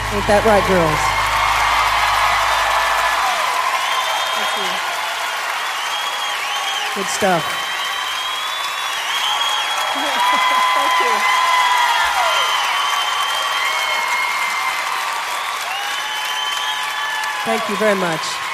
Ain't that right, girls? Thank you. Good stuff. Thank you very much.